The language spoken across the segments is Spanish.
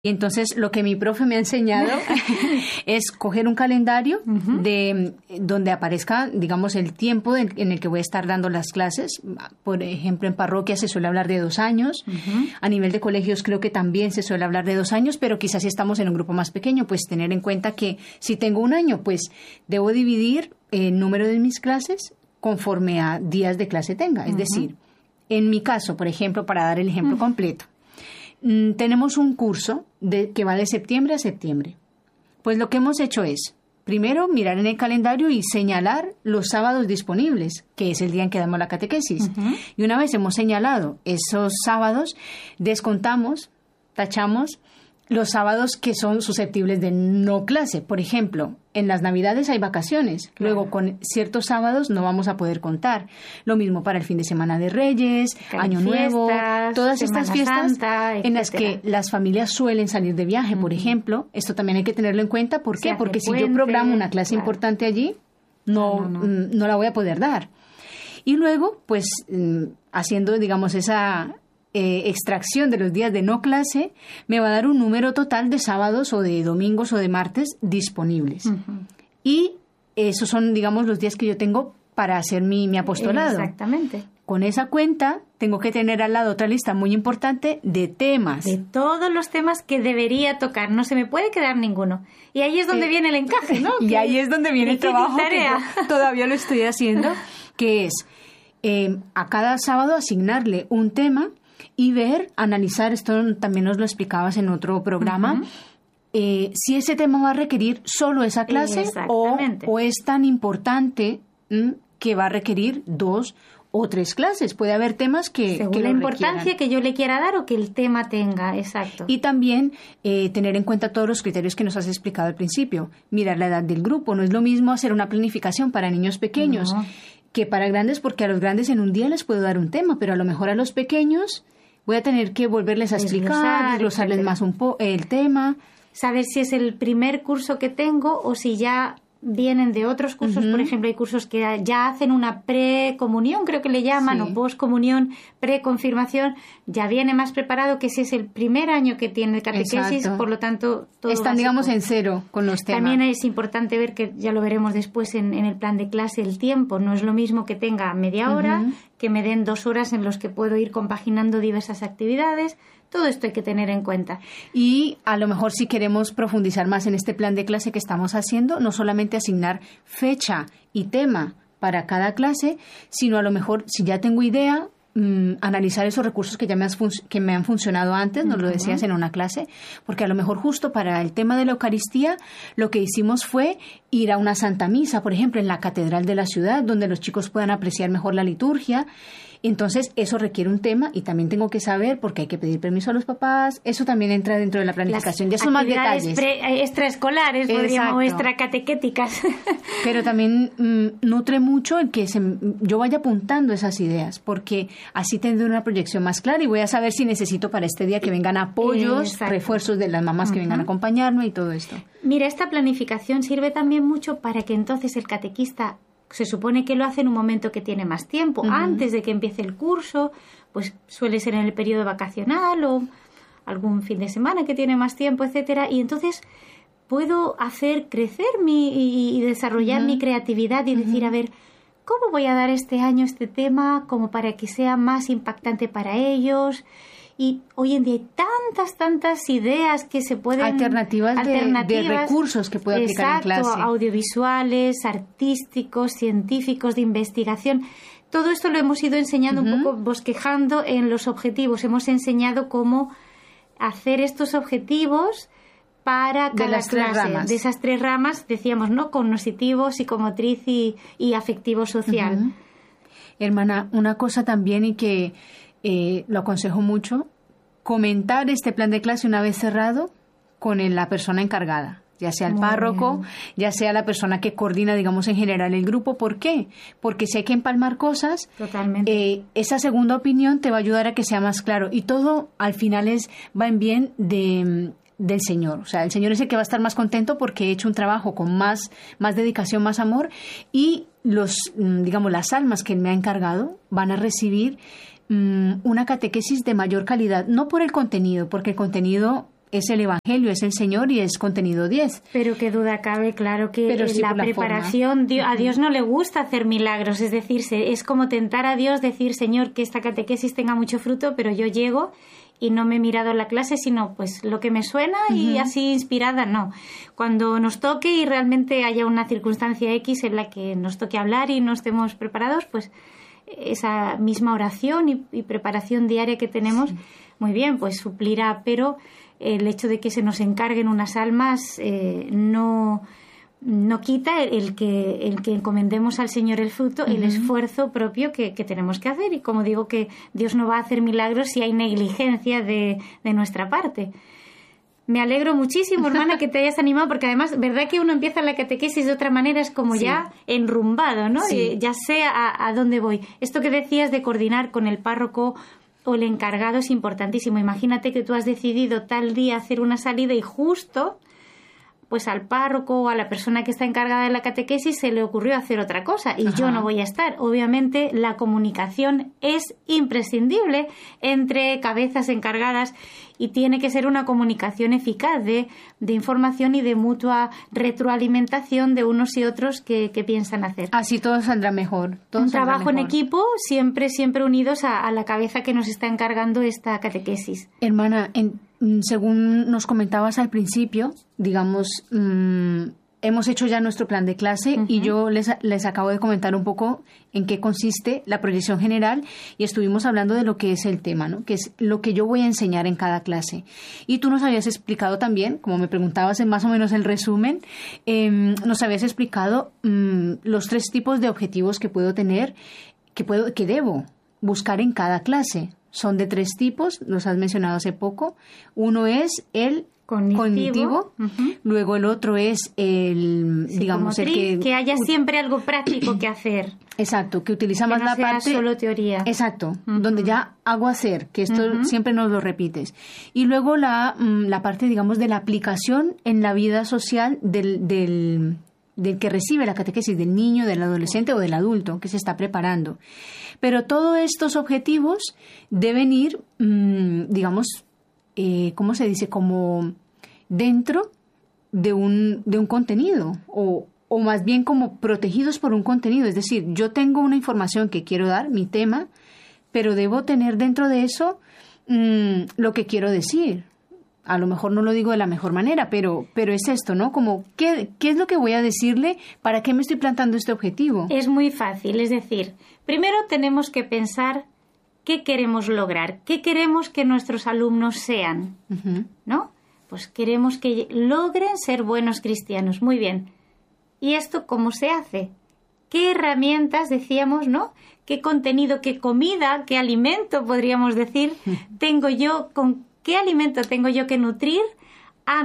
Y entonces lo que mi profe me ha enseñado es coger un calendario de donde aparezca, digamos, el tiempo en el que voy a estar dando las clases. Por ejemplo, en parroquia se suele hablar de 2 años. A nivel de colegios creo que también se suele hablar de 2 años, pero quizás si estamos en un grupo más pequeño, pues tener en cuenta que si tengo 1 año, pues debo dividir el número de mis clases conforme a días de clase tenga. Es decir, en mi caso, por ejemplo, para dar el ejemplo completo, tenemos un curso que va de septiembre a septiembre. Pues lo que hemos hecho es, primero, mirar en el calendario y señalar los sábados disponibles, que es el día en que damos la catequesis. Y una vez hemos señalado esos sábados, descontamos, tachamos los sábados que son susceptibles de no clase. Por ejemplo, en las Navidades hay vacaciones. Claro. Luego, con ciertos sábados no vamos a poder contar. Lo mismo para el fin de semana de Reyes, Año Nuevo, todas estas fiestas Santa, en las que las familias suelen salir de viaje, por ejemplo. Esto también hay que tenerlo en cuenta. ¿Por qué? Porque si yo programo una clase importante allí, no la voy a poder dar. Y luego, pues, haciendo, digamos, esa extracción de los días de no clase, me va a dar un número total de sábados o de domingos o de martes disponibles. Y esos son, digamos, los días que yo tengo para hacer mi apostolado. Exactamente. Con esa cuenta tengo que tener al lado otra lista muy importante de temas. De todos los temas que debería tocar. No se me puede quedar ninguno. Y ahí es donde viene el encaje, ¿no? Y ahí es donde viene el trabajo que yo todavía lo estoy haciendo, que es a cada sábado asignarle un tema y analizar, esto también nos lo explicabas en otro programa, si ese tema va a requerir solo esa clase o es tan importante que va a requerir 2 o 3 clases. Puede haber temas que según la importancia que yo le quiera dar o que el tema tenga, exacto. Y también tener en cuenta todos los criterios que nos has explicado al principio. Mirar la edad del grupo. No es lo mismo hacer una planificación para niños pequeños que para grandes, porque a los grandes en un día les puedo dar un tema, pero a lo mejor a los pequeños voy a tener que volverles a explicar, desglosarles más el tema. Saber si es el primer curso que tengo o si ya vienen de otros cursos. Por ejemplo, hay cursos que ya hacen una precomunión, creo que le llaman, o poscomunión, preconfirmación. Ya viene más preparado que si es el primer año que tiene el catequesis, por lo tanto, todo están, digamos, en cero con los temas. También es importante ver, que ya lo veremos después en el plan de clase, el tiempo. No es lo mismo que tenga media hora, que me den 2 horas en los que puedo ir compaginando diversas actividades. Todo esto hay que tener en cuenta. Y a lo mejor si queremos profundizar más en este plan de clase que estamos haciendo, no solamente asignar fecha y tema para cada clase, sino a lo mejor, si ya tengo idea, analizar esos recursos que ya me han funcionado antes, nos lo decías en una clase, porque a lo mejor justo para el tema de la Eucaristía lo que hicimos fue ir a una Santa Misa, por ejemplo, en la Catedral de la ciudad, donde los chicos puedan apreciar mejor la liturgia. Entonces, eso requiere un tema y también tengo que saber, porque hay que pedir permiso a los papás. Eso también entra dentro de la planificación. Ya son más detalles. Extraescolares, podríamos, o extracatequéticas. Pero también nutre mucho el que yo vaya apuntando esas ideas, porque así tendré una proyección más clara y voy a saber si necesito para este día que vengan apoyos, refuerzos de las mamás que vengan a acompañarme y todo esto. Mira, esta planificación sirve también mucho para que entonces el catequista, se supone que lo hace en un momento que tiene más tiempo, antes de que empiece el curso, pues suele ser en el periodo vacacional o algún fin de semana que tiene más tiempo, etcétera, y entonces puedo hacer crecer y desarrollar mi creatividad y decir, a ver, ¿cómo voy a dar este año este tema como para que sea más impactante para ellos? Y hoy en día hay tantas ideas que se pueden... Alternativas de recursos que puedo aplicar en clase. Exacto, audiovisuales, artísticos, científicos, de investigación. Todo esto lo hemos ido enseñando un poco, bosquejando en los objetivos. Hemos enseñado cómo hacer estos objetivos para cada clase. De esas 3 ramas, decíamos, ¿no? Cognitivo, psicomotriz y afectivo social. Hermana, una cosa también y que... lo aconsejo mucho, comentar este plan de clase una vez cerrado con la persona encargada, ya sea el párroco, ya sea la persona que coordina, digamos, en general el grupo. ¿Por qué? Porque si hay que empalmar cosas, esa segunda opinión te va a ayudar a que sea más claro y todo al final va en bien del Señor. O sea, el Señor es el que va a estar más contento porque he hecho un trabajo con más dedicación, más amor, y las almas que Él me ha encargado van a recibir una catequesis de mayor calidad, no por el contenido, porque el contenido es el Evangelio, es el Señor y es contenido 10. Pero qué duda cabe, claro que Pero sí la preparación, a Dios no le gusta hacer milagros, es decir, es como tentar a Dios, decir, Señor, que esta catequesis tenga mucho fruto, pero yo llego y no me he mirado la clase, sino pues lo que me suena y así inspirada, no. Cuando nos toque y realmente haya una circunstancia X en la que nos toque hablar y no estemos preparados, pues esa misma oración y preparación diaria que tenemos, muy bien, pues suplirá, pero el hecho de que se nos encarguen unas almas no quita el que encomendemos al Señor el fruto, el esfuerzo propio que tenemos que hacer. Y como digo, que Dios no va a hacer milagros si hay negligencia de nuestra parte. Me alegro muchísimo, hermana, que te hayas animado, porque además, verdad que uno empieza la catequesis de otra manera, es como ya enrumbado, ¿no? Sí. Ya sé a dónde voy. Esto que decías de coordinar con el párroco o el encargado es importantísimo. Imagínate que tú has decidido tal día hacer una salida y justo pues al párroco o a la persona que está encargada de la catequesis se le ocurrió hacer otra cosa y yo no voy a estar. Obviamente la comunicación es imprescindible entre cabezas encargadas y tiene que ser una comunicación eficaz de información y de mutua retroalimentación de unos y otros que piensan hacer. Así todo saldrá mejor. Un trabajo en equipo, siempre unidos a la cabeza que nos está encargando esta catequesis. Hermana, según nos comentabas al principio, digamos, hemos hecho ya nuestro plan de clase y yo les acabo de comentar un poco en qué consiste la proyección general y estuvimos hablando de lo que es el tema, ¿no? Que es lo que yo voy a enseñar en cada clase. Y tú nos habías explicado también, como me preguntabas en más o menos el resumen, nos habías explicado los 3 tipos de objetivos que puedo tener, que debo buscar en cada clase. Son de 3 tipos, los has mencionado hace poco. Uno es el cognitivo. Luego el otro es el, digamos, el que haya siempre algo práctico que hacer. Exacto, que utiliza más la parte solo teoría. Exacto, donde ya hago hacer, que esto siempre nos lo repites. Y luego la parte, digamos, de la aplicación en la vida social del que recibe la catequesis, del niño, del adolescente o del adulto que se está preparando. Pero todos estos objetivos deben ir, digamos, ¿cómo se dice? Como dentro de un contenido o más bien como protegidos por un contenido. Es decir, yo tengo una información que quiero dar, mi tema, pero debo tener dentro de eso lo que quiero decir. A lo mejor no lo digo de la mejor manera, pero es esto, ¿no? Como, ¿qué es lo que voy a decirle? ¿Para qué me estoy plantando este objetivo? Es muy fácil, es decir, primero tenemos que pensar qué queremos lograr, qué queremos que nuestros alumnos sean, ¿no? Pues queremos que logren ser buenos cristianos. Muy bien. ¿Y esto cómo se hace? ¿Qué herramientas, decíamos, ¿no? ¿Qué contenido, qué comida, qué alimento, podríamos decir, tengo yo con... ¿Qué alimento tengo yo que nutrir a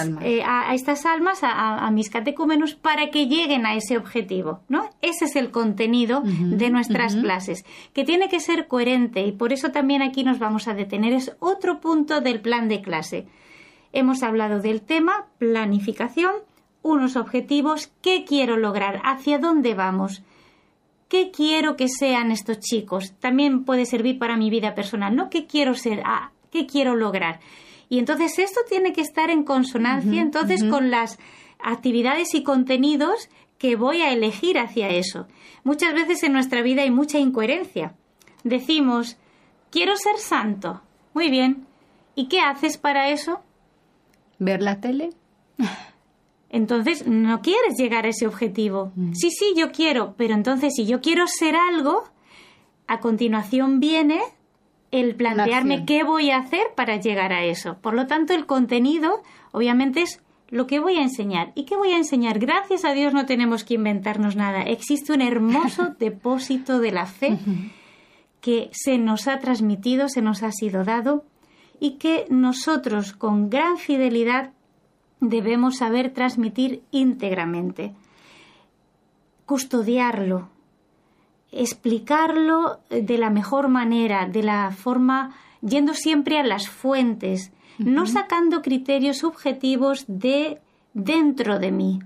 estas almas, a mis catecúmenos, para que lleguen a ese objetivo, ¿no? Ese es el contenido de nuestras clases, que tiene que ser coherente y por eso también aquí nos vamos a detener. Es otro punto del plan de clase. Hemos hablado del tema, planificación, unos objetivos, ¿qué quiero lograr? ¿Hacia dónde vamos? ¿Qué quiero que sean estos chicos? También puede servir para mi vida personal, ¿no? ¿Qué quiero ser? ¿Qué quiero lograr? Y entonces esto tiene que estar en consonancia con las actividades y contenidos que voy a elegir hacia eso. Muchas veces en nuestra vida hay mucha incoherencia. Decimos, quiero ser santo. Muy bien. ¿Y qué haces para eso? ¿Ver la tele? Entonces no quieres llegar a ese objetivo. Sí, yo quiero. Pero entonces si yo quiero ser algo, a continuación viene el plantearme qué voy a hacer para llegar a eso. Por lo tanto, el contenido, obviamente, es lo que voy a enseñar. ¿Y qué voy a enseñar? Gracias a Dios no tenemos que inventarnos nada. Existe un hermoso depósito de la fe que se nos ha transmitido, se nos ha sido dado y que nosotros, con gran fidelidad, debemos saber transmitir íntegramente. Custodiarlo. Explicarlo de la mejor manera, de la forma, yendo siempre a las fuentes, no sacando criterios subjetivos de dentro de mí.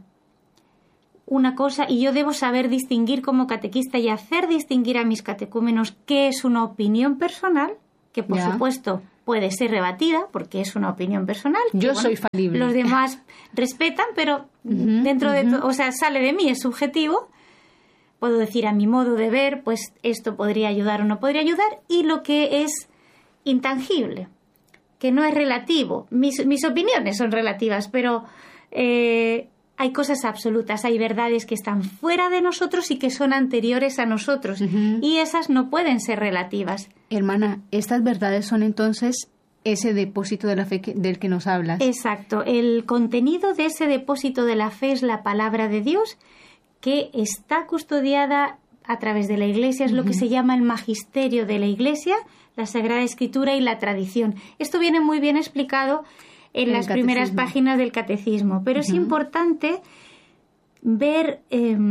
Una cosa, y yo debo saber distinguir como catequista y hacer distinguir a mis catecúmenos qué es una opinión personal, que por supuesto puede ser rebatida, porque es una opinión personal. Yo soy falible. Los demás respetan, pero dentro de todo, o sea, sale de mí, es subjetivo. Puedo decir a mi modo de ver, pues esto podría ayudar o no podría ayudar, y lo que es intangible, que no es relativo. Mis opiniones son relativas, pero hay cosas absolutas, hay verdades que están fuera de nosotros y que son anteriores a nosotros, y esas no pueden ser relativas. Hermana, estas verdades son entonces ese depósito de la fe del que nos hablas. Exacto, el contenido de ese depósito de la fe es la palabra de Dios, que está custodiada a través de la Iglesia, es lo que se llama el magisterio de la Iglesia, la Sagrada Escritura y la tradición. Esto viene muy bien explicado en las primeras páginas del Catecismo, pero es importante ver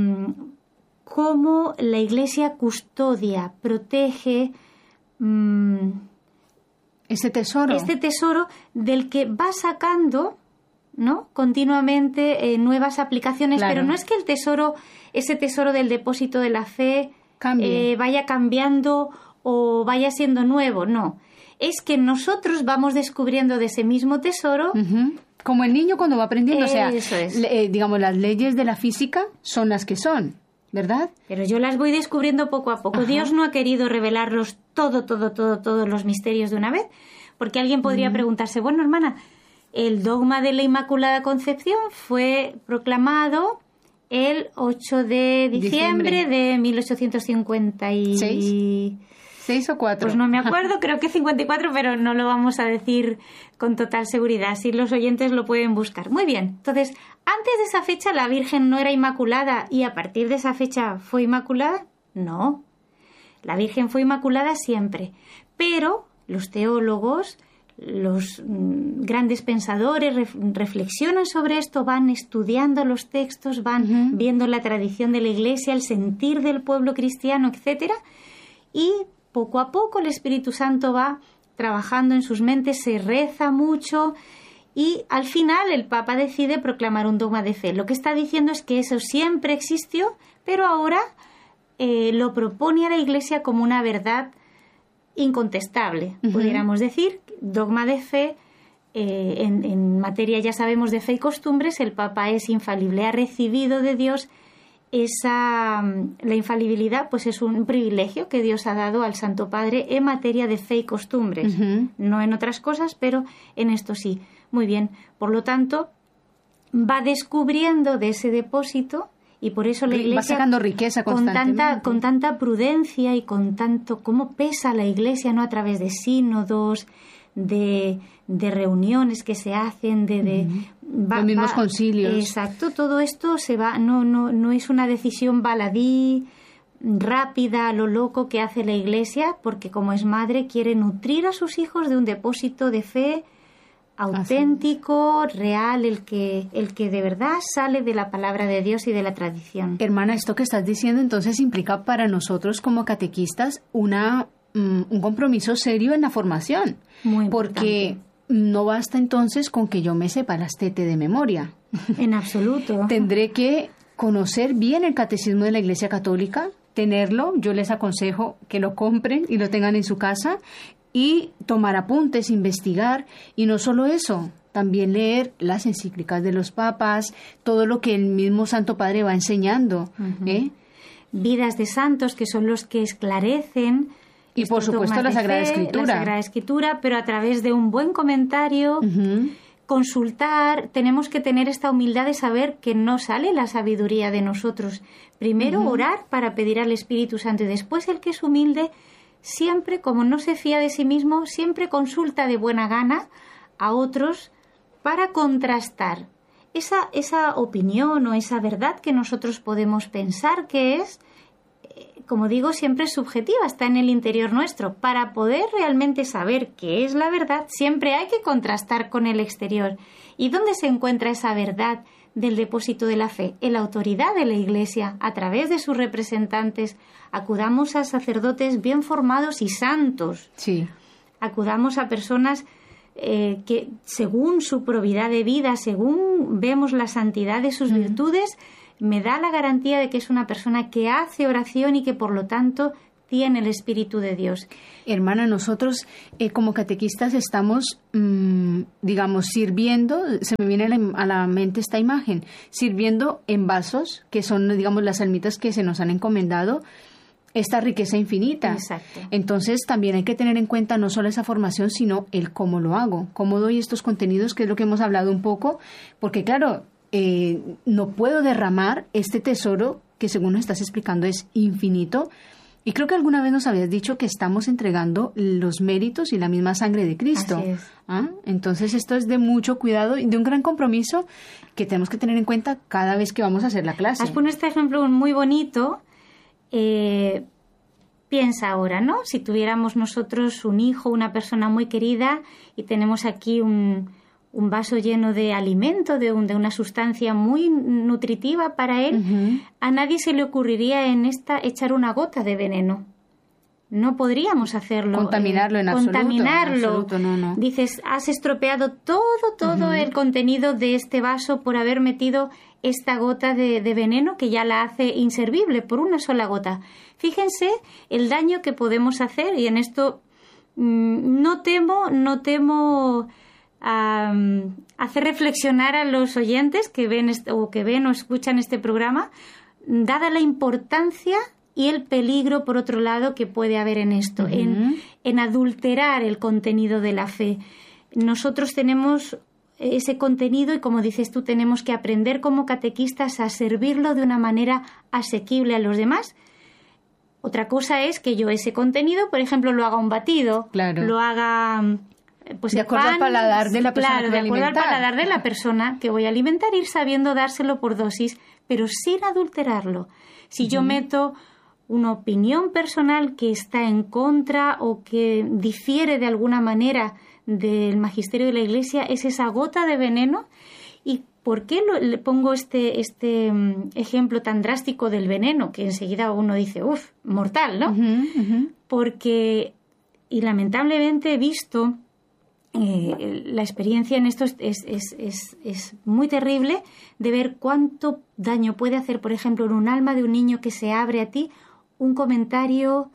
cómo la Iglesia custodia, protege este tesoro del que va sacando, ¿no?, continuamente nuevas aplicaciones, pero no es que ese tesoro del depósito de la fe vaya cambiando o vaya siendo nuevo, no. Es que nosotros vamos descubriendo de ese mismo tesoro. Como el niño cuando va aprendiendo, o sea, eso es. Digamos, las leyes de la física son las que son, ¿verdad? Pero yo las voy descubriendo poco a poco. Dios no ha querido revelarlos todos los misterios de una vez, porque alguien podría preguntarse, bueno, hermana, el dogma de la Inmaculada Concepción fue proclamado el 8 de diciembre de 1856. ¿6 o 4? Pues no me acuerdo, creo que 54, pero no lo vamos a decir con total seguridad. Si los oyentes lo pueden buscar. Muy bien. Entonces, antes de esa fecha la Virgen no era inmaculada y a partir de esa fecha fue inmaculada. No. La Virgen fue inmaculada siempre. Pero los teólogos, los grandes pensadores reflexionan sobre esto, van estudiando los textos, van viendo la tradición de la Iglesia, el sentir del pueblo cristiano, etcétera, y poco a poco el Espíritu Santo va trabajando en sus mentes, se reza mucho y al final el Papa decide proclamar un dogma de fe. Lo que está diciendo es que eso siempre existió, pero ahora lo propone a la Iglesia como una verdad incontestable, pudiéramos decir. Dogma de fe, en materia ya sabemos de fe y costumbres, el Papa es infalible, ha recibido de Dios la infalibilidad, pues es un privilegio que Dios ha dado al Santo Padre en materia de fe y costumbres, no en otras cosas, pero en esto sí. Muy bien, por lo tanto, va descubriendo de ese depósito y por eso la Iglesia va sacando riqueza constantemente. Con tanta prudencia y con tanto cómo pesa la Iglesia, no a través de sínodos, de reuniones que se hacen, los mismos concilios. Exacto, todo esto se va, no es una decisión baladí, rápida, a lo loco que hace la Iglesia, porque como es madre quiere nutrir a sus hijos de un depósito de fe auténtico, real, el que de verdad sale de la palabra de Dios y de la tradición. Hermana, esto que estás diciendo entonces implica para nosotros como catequistas un compromiso serio en la formación. Muy importante. Porque no basta entonces con que yo me sepa las tete de memoria. En absoluto. Tendré que conocer bien el catecismo de la Iglesia Católica, tenerlo. Yo les aconsejo que lo compren y lo tengan en su casa y tomar apuntes, investigar. Y no solo eso, también leer las encíclicas de los papas, todo lo que el mismo Santo Padre va enseñando. Vidas de santos, que son los que esclarecen. Y por supuesto la Sagrada Escritura. La Sagrada Escritura, pero a través de un buen comentario, consultar, tenemos que tener esta humildad de saber que no sale la sabiduría de nosotros. Primero orar para pedir al Espíritu Santo y después el que es humilde, siempre, como no se fía de sí mismo, siempre consulta de buena gana a otros para contrastar esa opinión o esa verdad que nosotros podemos pensar que es, como digo, siempre es subjetiva, está en el interior nuestro. Para poder realmente saber qué es la verdad, siempre hay que contrastar con el exterior. ¿Y dónde se encuentra esa verdad del depósito de la fe? En la autoridad de la Iglesia, a través de sus representantes. Acudamos a sacerdotes bien formados y santos. Sí. Acudamos a personas que, según su probidad de vida, según vemos la santidad de sus virtudes, me da la garantía de que es una persona que hace oración y que por lo tanto tiene el Espíritu de Dios. Hermana, nosotros como catequistas estamos, digamos, sirviendo, se me viene a la mente esta imagen, sirviendo en vasos, que son, digamos, las almitas que se nos han encomendado, esta riqueza infinita. Exacto. Entonces también hay que tener en cuenta no solo esa formación, sino el cómo lo hago, cómo doy estos contenidos, que es lo que hemos hablado un poco, porque claro, no puedo derramar este tesoro que según nos estás explicando es infinito. Y creo que alguna vez nos habías dicho que estamos entregando los méritos y la misma sangre de Cristo. Así es. ¿Ah? Entonces esto es de mucho cuidado y de un gran compromiso que tenemos que tener en cuenta cada vez que vamos a hacer la clase. Has puesto este ejemplo muy bonito. Piensa ahora, ¿no? Si tuviéramos nosotros un hijo, una persona muy querida y tenemos aquí un vaso lleno de alimento, de una sustancia muy nutritiva para él, Uh-huh. a nadie se le ocurriría echar una gota de veneno. No podríamos hacerlo. Contaminarlo en absoluto. Contaminarlo. En absoluto, no. Dices, has estropeado todo Uh-huh. el contenido de este vaso por haber metido esta gota de veneno que ya la hace inservible por una sola gota. Fíjense el daño que podemos hacer, y en esto no temo hacer reflexionar a los oyentes que ven o escuchan este programa, dada la importancia y el peligro, por otro lado, que puede haber en esto, Uh-huh. en adulterar el contenido de la fe. Nosotros tenemos ese contenido y, como dices tú, tenemos que aprender como catequistas a servirlo de una manera asequible a los demás. Otra cosa es que yo ese contenido, por ejemplo, lo haga un batido, Claro. lo haga pues de el acuerdo pan, al paladar de la persona claro, que voy a de acuerdo al alimentar. paladar de la persona que voy a alimentar, ir sabiendo dárselo por dosis, pero sin adulterarlo. Si yo meto una opinión personal que está en contra o que difiere de alguna manera del magisterio de la Iglesia, es esa gota de veneno. ¿Y por qué le pongo este ejemplo tan drástico del veneno? Que enseguida uno dice, uff, mortal, ¿no? Uh-huh, uh-huh. Porque, y lamentablemente he visto, la experiencia en esto es muy terrible, de ver cuánto daño puede hacer, por ejemplo, en un alma de un niño que se abre a ti un comentario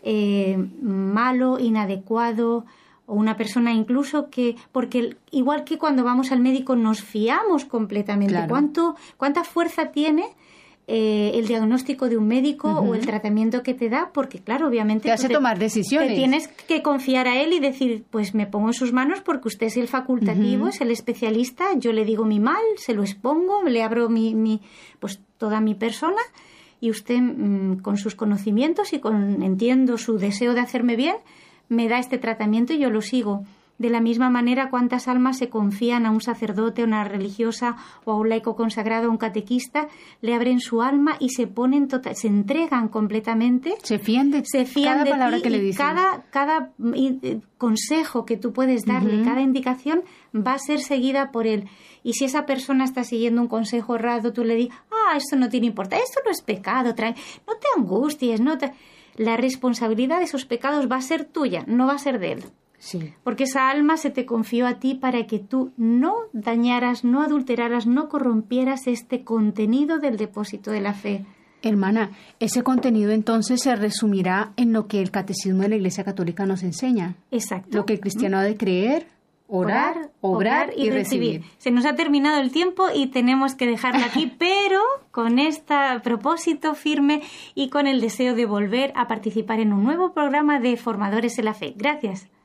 malo, inadecuado, o una persona incluso que, porque igual que cuando vamos al médico nos fiamos completamente. Claro. ¿Cuánta fuerza tiene el diagnóstico de un médico o el tratamiento que te da? Porque claro, obviamente te hace tomar decisiones. Te tienes que confiar a él y decir, pues me pongo en sus manos porque usted es el facultativo, es el especialista, yo le digo mi mal, se lo expongo, le abro pues toda mi persona, y usted con sus conocimientos y entiendo su deseo de hacerme bien, me da este tratamiento y yo lo sigo. De la misma manera, ¿cuántas almas se confían a un sacerdote, a una religiosa o a un laico consagrado, a un catequista, le abren su alma y se ponen se entregan completamente? Se fían de cada palabra ti, que le y dicen. cada consejo que tú puedes darle, cada indicación va a ser seguida por él. Y si esa persona está siguiendo un consejo errado, tú le dices, esto no tiene importancia, esto no es pecado, no te angusties, la responsabilidad de esos pecados va a ser tuya, no va a ser de él. Sí. Porque esa alma se te confió a ti para que tú no dañaras, no adulteraras, no corrompieras este contenido del depósito de la fe. Hermana, ese contenido entonces se resumirá en lo que el Catecismo de la Iglesia Católica nos enseña. Exacto. Lo que el cristiano ha de creer, orar, obrar y recibir. Se nos ha terminado el tiempo y tenemos que dejarlo aquí, pero con este propósito firme y con el deseo de volver a participar en un nuevo programa de Formadores en la Fe. Gracias.